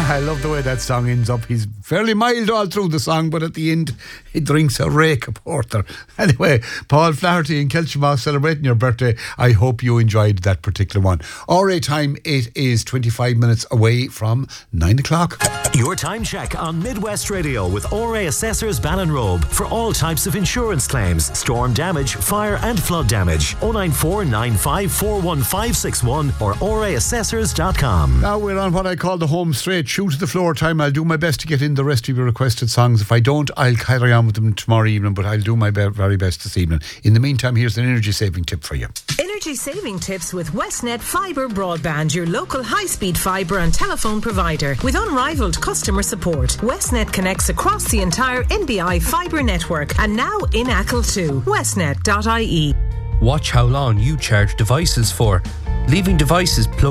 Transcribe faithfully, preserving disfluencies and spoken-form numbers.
I love the way that song ends up. He's fairly mild all through the song, but at the end, he drinks a rake of porter. Anyway, Paul Flaherty in Kilchamaugh celebrating your birthday. I hope you enjoyed that particular one. R A time, it is twenty-five minutes away from nine o'clock. Your time check on Midwest Radio with R A Assessors Ballinrobe for all types of insurance claims, storm damage, fire and flood damage. oh nine four nine five four one five six one or r a assessors dot com. Now we're on what I call the home straight, shoe to the floor time. I'll do my best to get in the rest of your requested songs. If I don't, I'll carry on with them tomorrow evening, but I'll do my be- very best this evening. In the meantime, here's an energy saving tip for you. Energy saving tips with Westnet Fibre Broadband, your local high-speed fibre and telephone provider. With unrivaled customer support, Westnet connects across the entire N B I fibre network and now in Achill too. westnet dot I E. Watch how long you charge devices for. Leaving devices plugged